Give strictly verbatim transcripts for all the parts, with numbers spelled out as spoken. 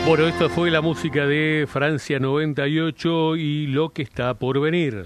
Bueno, esto fue la música de Francia noventa y ocho y lo que está por venir.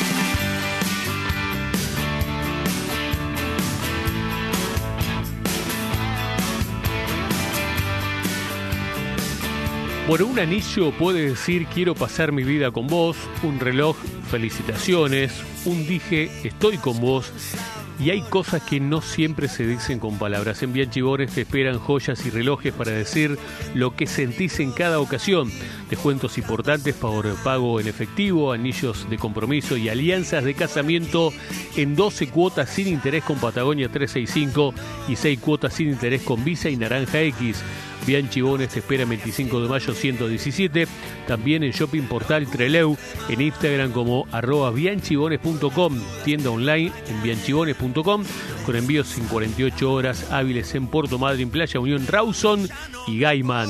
Bueno, un anillo puede decir quiero pasar mi vida con vos, un reloj, felicitaciones, un dije estoy con vos. Y hay cosas que no siempre se dicen con palabras. En Bianchi Bones te esperan joyas y relojes para decir lo que sentís en cada ocasión. Descuentos importantes por pago en efectivo, anillos de compromiso y alianzas de casamiento en doce cuotas sin interés con Patagonia trescientos sesenta y cinco y seis cuotas sin interés con Visa y Naranja X. Bianchi Bones te espera el veinticinco de mayo ciento diecisiete, también en Shopping Portal Trelew, en Instagram como arroba bianchibones punto com, tienda online en bianchibones punto com, con envíos en cuarenta y ocho horas hábiles en Puerto Madryn, Playa Unión, Rawson y Gaiman.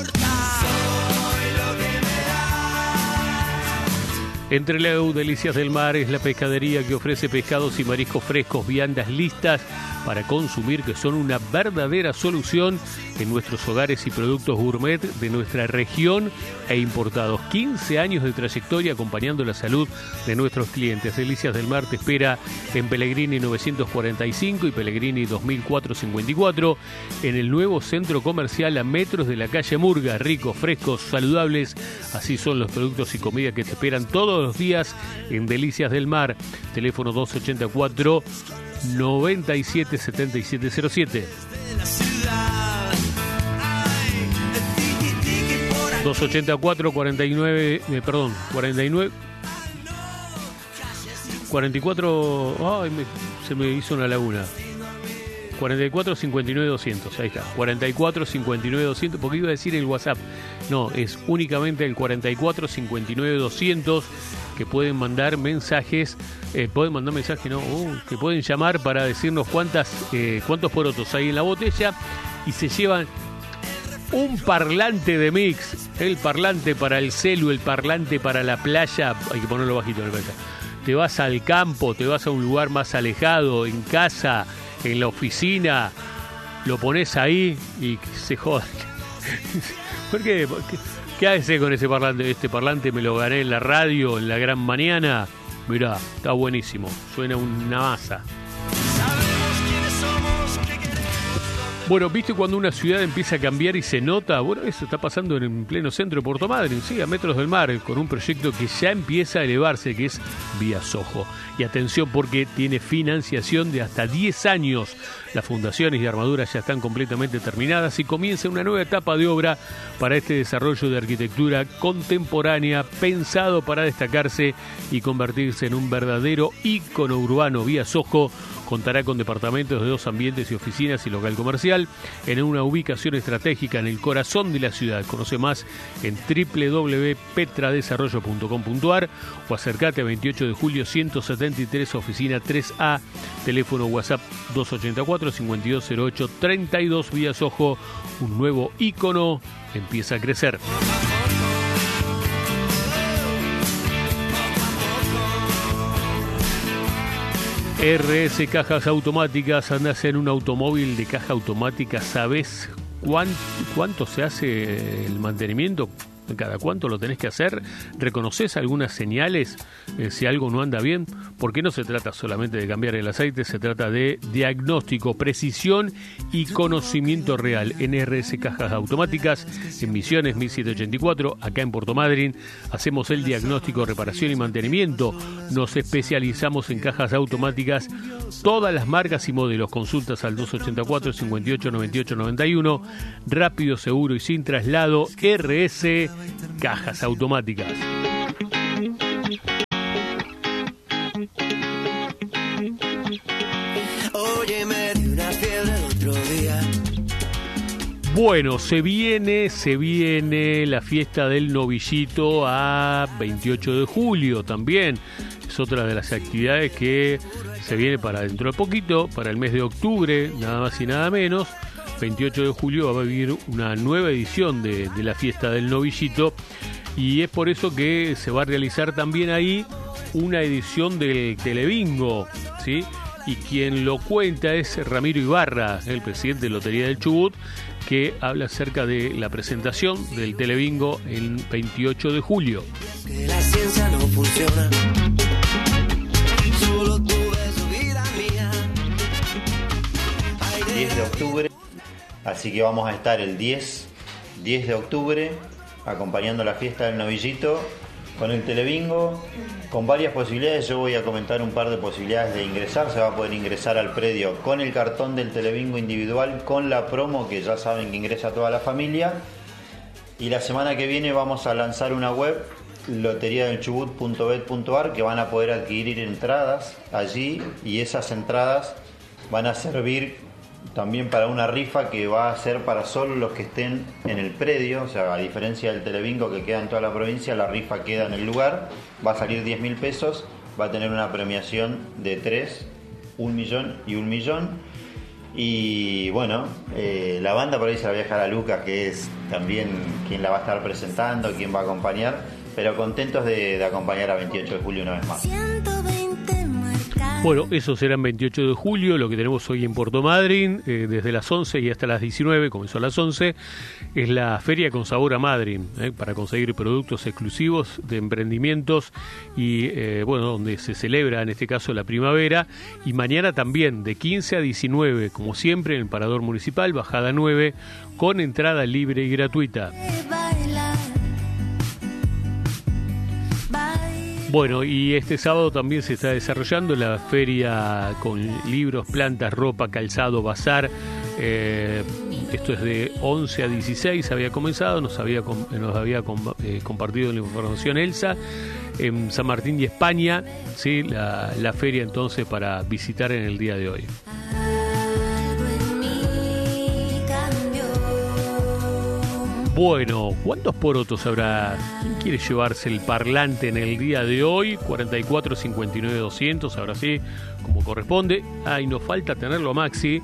En Trelew, Delicias del Mar es la pescadería que ofrece pescados y mariscos frescos, viandas listas para consumir que son una verdadera solución en nuestros hogares y productos gourmet de nuestra región e importados. quince años de trayectoria acompañando la salud de nuestros clientes. Delicias del Mar te espera en Pellegrini novecientos cuarenta y cinco y Pellegrini dos mil cuatrocientos cincuenta y cuatro en el nuevo centro comercial a metros de la calle Murga. Ricos, frescos, saludables, así son los productos y comida que te esperan todos los días en Delicias del Mar. Teléfono dos ochenta y cuatro noventa y siete setenta y siete cero siete. dos ochenta y cuatro cuarenta y nueve, eh, perdón, cuarenta y nueve cuarenta y cuatro, ay, me, se me hizo una laguna. cuarenta y cuatro cincuenta y nueve doscientos, ahí está. cuarenta y cuatro cincuenta y nueve doscientos, porque iba a decir el WhatsApp. No, es únicamente el cuarenta y cuatro cincuenta y nueve doscientos que pueden mandar mensajes, eh, pueden mandar mensajes, no, uh, que pueden llamar para decirnos cuántas, eh, cuántos porotos hay en la botella y se llevan un parlante de mix, el parlante para el celu, el parlante para la playa, hay que ponerlo bajito en la playa. Te vas al campo, te vas a un lugar más alejado, en casa, en la oficina, lo pones ahí y se joda. ¿Por qué? ¿Por qué? ¿Qué haces con ese parlante? Este parlante me lo gané en la radio, en la gran mañana. Mirá, está buenísimo. Suena una masa. Bueno, ¿viste cuando una ciudad empieza a cambiar y se nota? Bueno, eso está pasando en el pleno centro de Puerto Madryn, sí, a metros del mar, con un proyecto que ya empieza a elevarse, que es Vía Sojo. Y atención, porque tiene financiación de hasta diez años. Las fundaciones y armaduras ya están completamente terminadas y comienza una nueva etapa de obra para este desarrollo de arquitectura contemporánea, pensado para destacarse y convertirse en un verdadero ícono urbano. Vía Sojo contará con departamentos de dos ambientes y oficinas y local comercial en una ubicación estratégica en el corazón de la ciudad. Conoce más en doble u doble u doble u punto petra desarrollo punto com punto a r o acércate a veintiocho de julio ciento setenta y tres, oficina tres A, teléfono WhatsApp dos ochenta y cuatro cincuenta y dos cero ocho treinta y dos. Vía Sojo, un nuevo ícono empieza a crecer. R S Cajas Automáticas, andás en un automóvil de caja automática, ¿sabés cuánto, cuánto se hace el mantenimiento? ¿Cada cuánto lo tenés que hacer? ¿Reconoces algunas señales eh, si algo no anda bien? Porque no se trata solamente de cambiar el aceite, se trata de diagnóstico, precisión y conocimiento real. En R S Cajas Automáticas, en Misiones mil setecientos ochenta y cuatro, acá en Puerto Madryn, hacemos el diagnóstico, reparación y mantenimiento. Nos especializamos en cajas automáticas, todas las marcas y modelos. Consultas al dos ochenta y cuatro cincuenta y ocho noventa y ocho noventa y uno. Rápido, seguro y sin traslado. R S Cajas Automáticas. Oye, me dio una fiebre el otro día. Bueno, se viene, se viene la fiesta del novillito a veintiocho de julio también. Es otra de las actividades que se viene para dentro de poquito, para el mes de octubre, nada más y nada menos. veintiocho de julio va a vivir una nueva edición de, de la fiesta del novillito y es por eso que se va a realizar también ahí una edición del Telebingo, ¿sí? Y quien lo cuenta es Ramiro Ibarra, el presidente de Lotería del Chubut, que habla acerca de la presentación del Telebingo el veintiocho de julio. Que la ciencia no funciona. Solo tú ves vida mía. diez de octubre, así que vamos a estar el diez de octubre acompañando la fiesta del novillito con el Telebingo, con varias posibilidades. Yo voy a comentar un par de posibilidades de ingresar. Se va a poder ingresar al predio con el cartón del Telebingo individual, con la promo que ya saben que ingresa toda la familia. Y la semana que viene vamos a lanzar una web, lotería del chubut punto bet punto ar, que van a poder adquirir entradas allí, y esas entradas van a servir también para una rifa que va a ser para solo los que estén en el predio. O sea, a diferencia del Telebingo que queda en toda la provincia, la rifa queda en el lugar, va a salir diez mil pesos, va a tener una premiación de tres, un millón y un millón. Y bueno, eh, la banda por ahí se la voy a dejar a Lucas, que es también quien la va a estar presentando, quien va a acompañar, pero contentos de, de acompañar a veintiocho de julio una vez más. Bueno, eso será el veintiocho de julio, lo que tenemos hoy en Puerto Madryn, eh, desde las once y hasta las diecinueve, comenzó a las once, es la Feria con Sabor a Madryn, eh, para conseguir productos exclusivos de emprendimientos y, eh, bueno, donde se celebra en este caso la primavera, y mañana también de quince a diecinueve, como siempre, en el Parador Municipal, bajada nueve, con entrada libre y gratuita. Bueno, y este sábado también se está desarrollando la feria con libros, plantas, ropa, calzado, bazar. Eh, esto es de once a dieciséis, había comenzado, nos había, nos había eh, compartido la información Elsa, en San Martín y España, ¿sí? la, la feria entonces para visitar en el día de hoy. Bueno, ¿cuántos porotos habrá? ¿Quién quiere llevarse el parlante en el día de hoy? cuarenta y cuatro, cincuenta y nueve, doscientos, ahora sí, como corresponde. Ay, nos falta tenerlo a Maxi,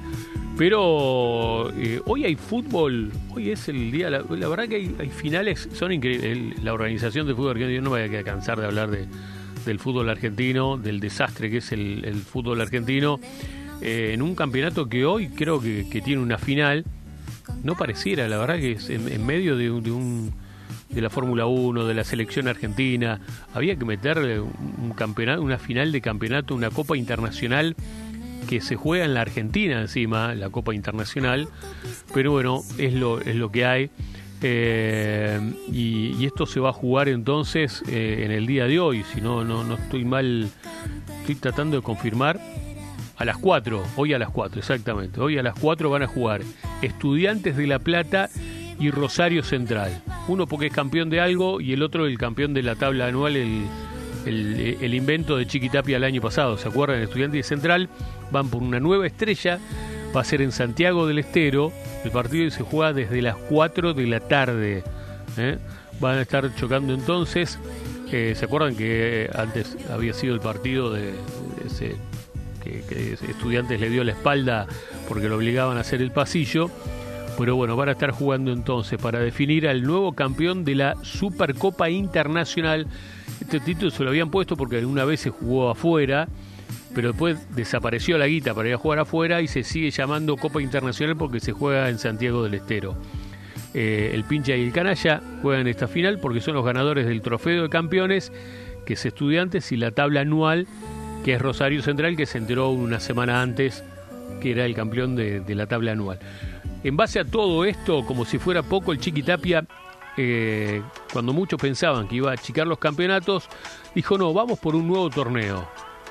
pero eh, hoy hay fútbol, hoy es el día, la, la verdad que hay, hay finales, son increíbles. La organización de fútbol argentino, yo no me voy a cansar de hablar de, del fútbol argentino, del desastre que es el, el fútbol argentino, eh, en un campeonato que hoy creo que, que tiene una final. No pareciera, la verdad que es en, en medio de, de un de la Fórmula uno, de la selección argentina, había que meterle un, un campeonato, una final de campeonato, una Copa Internacional que se juega en la Argentina encima, la Copa Internacional, pero bueno, es lo, es lo que hay. Eh, y, y esto se va a jugar entonces eh, en el día de hoy, si no, no, no estoy mal, estoy tratando de confirmar. A las cuatro, hoy a las cuatro, exactamente. Hoy a las cuatro van a jugar Estudiantes de La Plata y Rosario Central. Uno porque es campeón de algo y el otro el campeón de la tabla anual, el, el, el invento de Chiquitapia el año pasado. ¿Se acuerdan? Estudiantes de Central van por una nueva estrella. Va a ser en Santiago del Estero. El partido se juega desde las cuatro de la tarde. ¿eh? Van a estar chocando entonces. Eh, ¿Se acuerdan que antes había sido el partido de, de ese... Que, que Estudiantes le dio la espalda porque lo obligaban a hacer el pasillo? Pero bueno, van a estar jugando entonces para definir al nuevo campeón de la Supercopa Internacional. Este título se lo habían puesto porque una vez se jugó afuera, pero después desapareció la guita para ir a jugar afuera y se sigue llamando Copa Internacional porque se juega en Santiago del Estero. Eh, el Pincha y el Canalla juegan esta final porque son los ganadores del Trofeo de Campeones, que es Estudiantes, y la tabla anual, que es Rosario Central, que se enteró una semana antes que era el campeón de, de la tabla anual. En base a todo esto, como si fuera poco, el Chiquitapia, eh, cuando muchos pensaban que iba a achicar los campeonatos, dijo no, vamos por un nuevo torneo.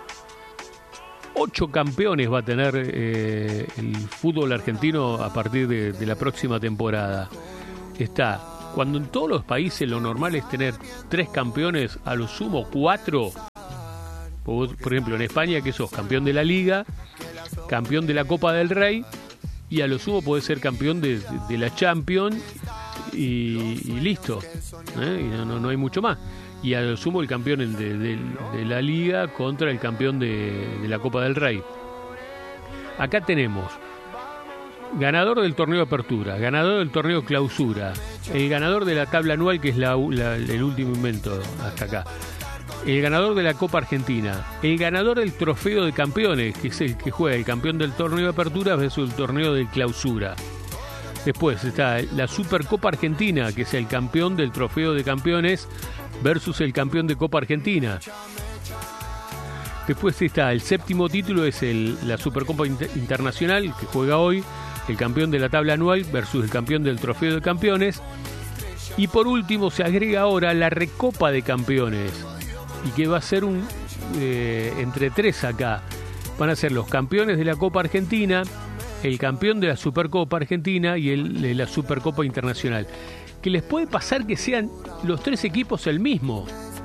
Ocho campeones va a tener eh, el fútbol argentino a partir de, de la próxima temporada. Está, cuando en todos los países lo normal es tener tres campeones, a lo sumo cuatro. Por ejemplo, en España, que sos campeón de la Liga, campeón de la Copa del Rey, y a lo sumo podés ser campeón de, de, de la Champions y, y listo, ¿eh? Y no, no, no hay mucho más. Y a lo sumo el campeón de, de, de la Liga contra el campeón de, de la Copa del Rey. Acá tenemos ganador del torneo Apertura, ganador del torneo Clausura, el ganador de la tabla anual, que es la, la, el último invento hasta acá, el ganador de la Copa Argentina, el ganador del Trofeo de Campeones, que es el que juega el campeón del torneo de Apertura versus el torneo de Clausura. Después está la Supercopa Argentina, que es el campeón del Trofeo de Campeones versus el campeón de Copa Argentina. Después está el séptimo título, es el, la Supercopa Inter- Internacional, que juega hoy, el campeón de la tabla anual versus el campeón del Trofeo de Campeones. Y por último se agrega ahora la Recopa de Campeones, y que va a ser un eh, entre tres acá. Van a ser los campeones de la Copa Argentina, el campeón de la Supercopa Argentina y el de la Supercopa Internacional. Que les puede pasar que sean los tres equipos el mismo.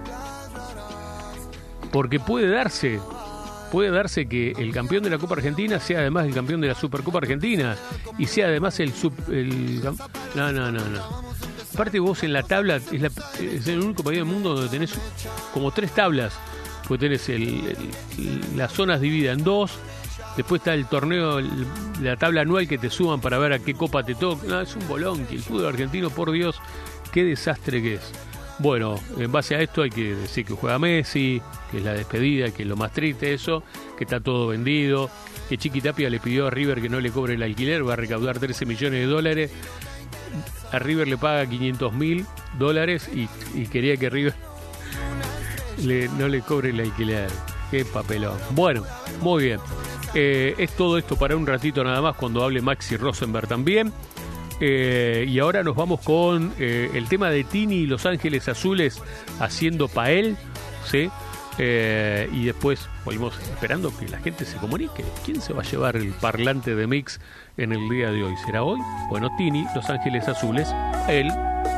Porque puede darse, puede darse que el campeón de la Copa Argentina sea además el campeón de la Supercopa Argentina y sea además el... Sub, el no, no, no, no. Aparte vos en la tabla, es, la, es el único país del mundo donde tenés como tres tablas. Pues tenés el, el, las zonas divididas en dos. Después está el torneo, el, la tabla anual que te suman para ver a qué copa te toca. No, es un bolón. Que el fútbol argentino, por Dios, qué desastre que es. Bueno, en base a esto hay que decir que juega Messi, que es la despedida, que es lo más triste eso, que está todo vendido, que Chiqui Tapia le pidió a River que no le cobre el alquiler, va a recaudar trece millones de dólares. A River le paga quinientos mil dólares y, y quería que River le, no le cobre el alquiler. Qué papelón. Bueno, muy bien. Eh, es todo esto para un ratito nada más cuando hable Maxi Rosenberg también. Eh, y ahora nos vamos con eh, el tema de Tini y Los Ángeles Azules haciendo Pael, ¿sí? Eh, y después volvemos esperando que la gente se comunique. ¿Quién se va a llevar el parlante de Mix en el día de hoy? ¿Será hoy? Bueno, Tini, Los Ángeles Azules, él.